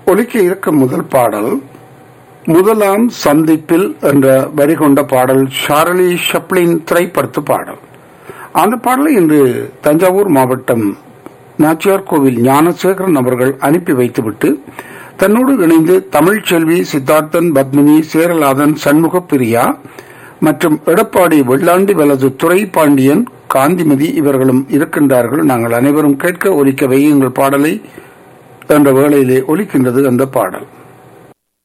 ஒலிக்க இருக்கும் முதல் பாடல் முதலாம் சந்திப்பில் என்ற வரி கொண்ட பாடல் சார்லி ஷப்ளின் திரைப்படத்து பாடல். அந்த பாடலை இன்று தஞ்சாவூர் மாவட்டம் நாச்சியார் கோவில் ஞானசேகரன் அவர்கள் அனுப்பி வைத்துவிட்டு தன்னோடு இணைந்து தமிழ்ச்செல்வி, சித்தார்த்தன், பத்மினி, சேரலாதன், சண்முக பிரியா மற்றும் எடப்பாடி வெள்ளாண்டி வலது துறை பாண்டியன், காந்திமதி இவர்களும் இருக்கின்றார்கள். நாங்கள் அனைவரும் கேட்க ஒலிக்க வையுங்கள் பாடலை என்ற வேளையிலே ஒலிக்கின்றது அந்த பாடல்.